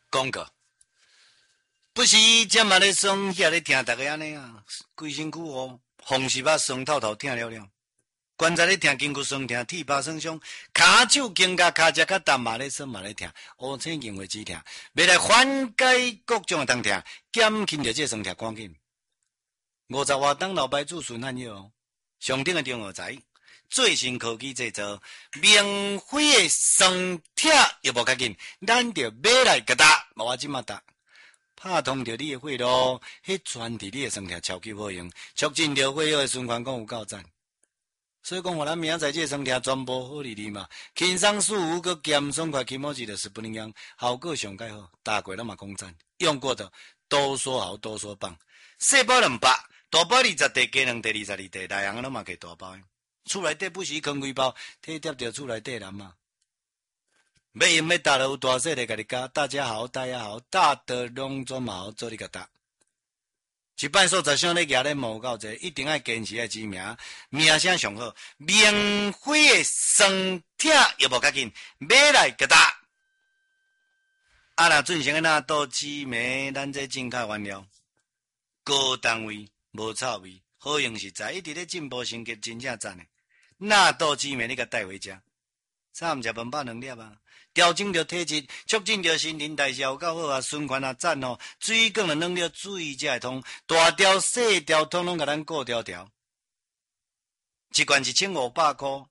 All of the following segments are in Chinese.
讲过，不是这嘛咧酸，遐咧听，大家安尼啊，规身躯哦，风湿啊酸透透，疼了了。棺材咧疼，筋骨酸疼，体巴酸伤，骹手筋甲骹只甲淡嘛咧酸嘛咧疼，乌青硬会止疼，未来缓解各种诶疼痛，减轻着这酸痛赶紧。50外当老牌子顺汉药，上顶诶中药材，最新科技制造，免费诶酸痛又无较紧，咱着买来甲搭，我即马搭。拍通着你诶血路，迄传递你诶酸痛超级好用，促进着血液诶循环，讲有够赞。所以讲，互咱明仔载这酸痛全部好利利嘛，轻松舒服，佮咸爽快，起毛子就是不一样，效果上介好，大过咱嘛讲赞，用过的多说好，多说棒。细包200，大包20袋，加2袋22袋，内行咱嘛给大包。厝内底不时扛几包，体贴着厝内底人嘛。要用要搭有大细的，甲你教，大家好，大家好，大的拢总嘛好做你甲搭。一摆数10箱咧举咧无够济，一定要坚持爱知名，名声上好，免费的酸痛又无较紧，买来甲搭。啊若准成个纳豆紫莓，咱这进口原料，高单位，无臭味，好用实在，一直咧进步升级，真正赞诶。纳豆紫莓你甲带回家，早毋食饭饱2粒啊。调整着体质，促进着新陈代谢有够好啊，循环啊赞哦，水管啊弄了水才会通，大条细条统统甲咱顾条条。一罐1500块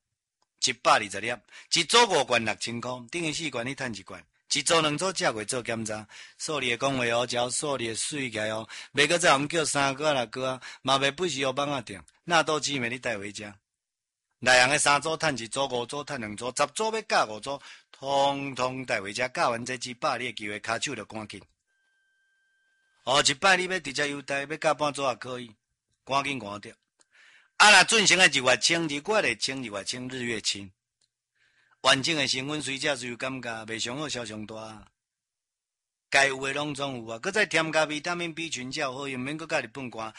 ，120粒，一组5罐6000块，等于4罐你趁1罐，一组2组正月做检查，数你的讲话哦，只要数你的水起来哦，袂搁再互叫3个6个，嘛袂不时哦放啊定，那都姊妹你带回家。内行的3组趁1组，5组趁2组，10组要教5组，通通带回家。教完这100，你的机会骹手就赶紧。哦，1摆你要直接优待，要教半组也可以，赶紧赶着。啊，若准成的日月清，日月的清，日月清，日月清，完整的成分随食随有感觉，袂上好烧上大。该有的拢总有啊，搁再添加维他命 B 群较好用，免搁加日本罐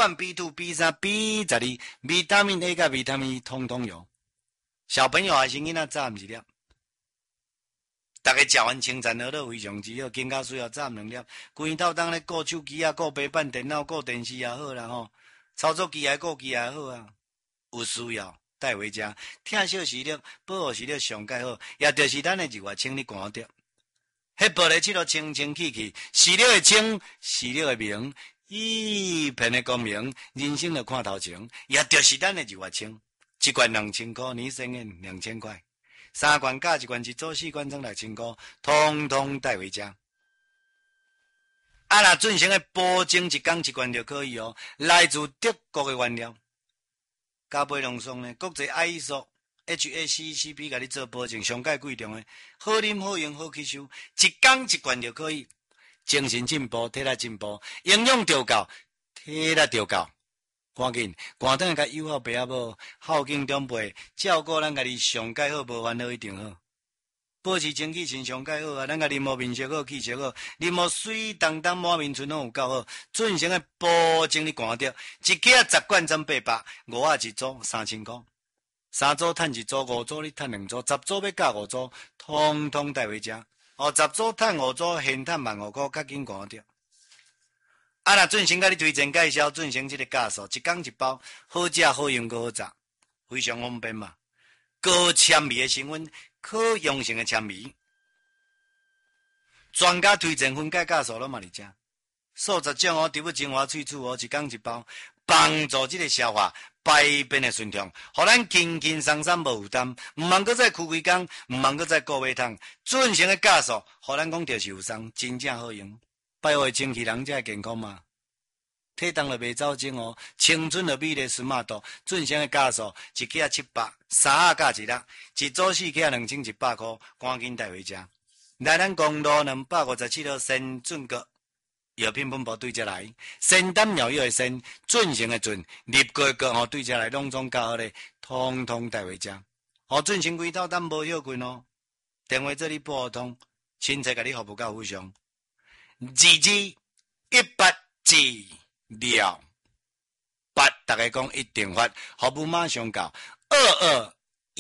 B1、B2、B3、B12，维他命 A 甲维他命 E 通通有。小朋友还是囡仔早毋一粒，大家食完清餐好了非常之好，更加需要早2粒。规透当咧顾手机啊、顾平板电脑、顾电视也好啦吼，操作机也顾机也好啊，有需要带回家，疼惜视力、保护视力上介好，也就是咱的日月清你看着。迄玻璃漆都清清气气，视力会清，视力会明，一片的光明，人生就看头前，也就是咱的日月清，一罐2000块，年省的2000块，3罐加1罐1组4罐装6000块，通通带回家。啊，若准成的保证1天1罐就可以哦，来自德国的原料，加倍浓松呢，国际 ISO。HACCP 甲你做保证，上界贵重诶，好啉好用好吸收，一天1罐就可以。精神进步，体力进步，营养调够，体力调够，赶紧赶等甲友好爸仔母，孝敬长辈，照顾咱家己上界好，无烦恼一定好。保持精气神上界好啊，咱家啉无面色好，气色好，啉无水当当满面春拢有够好。准成诶保证你看着，一支10罐800，5啊1组3000块。3组趁1组，5组你趁2组，10组要加5组，通通带回家。哦，10组趁5组，现趁15,000块，较紧赶着。啊，若准成甲你推荐介绍，准成这个价数，1天1包，好食好用阁好食，非常方便嘛。高纤维的成分，可用性的纤维，专家推荐分解价数拢嘛伫遮。数10种哦，植物精华萃取哦，1天1包，帮助这个消化。排便的顺畅，互咱轻轻松松无负担，毋茫搁再哭几工，毋茫搁再顾胃痛，准成的价数，互咱讲着是有送，真正好用。拜会清气人才会健康嘛，体重就袂走精哦，青春的美丽smart度，准成的价数，1克700，3啊加1粒，一组4克2100块，赶紧带回家。来咱公路257号新准阁。药品本部对遮来，仙丹妙药的仙，准成的准，立个个吼对遮来，拢总较好咧，通通带回家。哦，准成规套单无休困哦，电话这里拨通，亲切甲你服务到非常。118大家讲一定发，服务马上到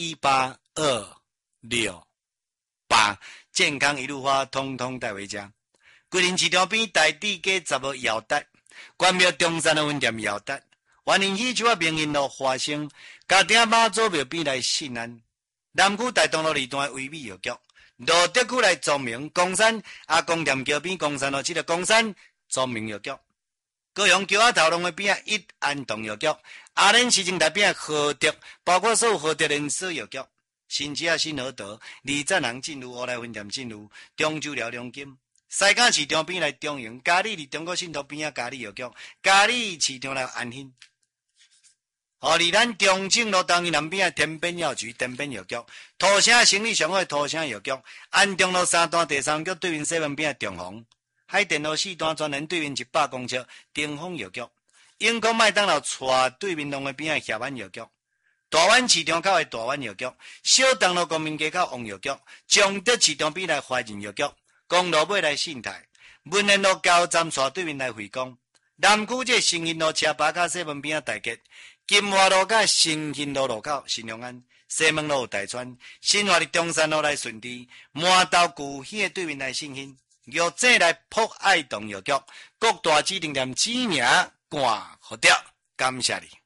221826，健康一路花，通通带回家。 桂林市场边大地街10号姚达，关庙中山的分店姚达，万宁喜洲明银路华生，嘉定马祖庙边来信安，南区大东路2段威美药局，罗德区来庄明，公山阿公店桥边公山路这个公山庄明药局。高雄桥仔头路的边一安东药局，阿莲市政台边和德，包括所有和德连锁药局，新街新河道、二站行进路、乌来分店进路、中州寮中金，西港市场边来中营，嘉里伫中国信托边嘉里药局，嘉里市场来安兴。离咱中正路东南边天边药局、天边药局，土城生意上好的土城药局，安中路3段第3局对面西门边中红。海淀路4段专人对面100公尺，顶峰药局；永康麦当劳斜对面路的边下湾药局；大湾市场口的大湾药局；小东路公民街口王药局；崇德市场边来华人药局；公路尾来信泰；文联路高站斜对面来惠光；南区这新兴路车巴卡西门边大吉；金华路甲新兴路路口新隆安；西门路大川；新华的中山路来顺治；麻豆古县对面来信兴。药剂来博爱动药局，各大指定店指名挂好掉，感谢你。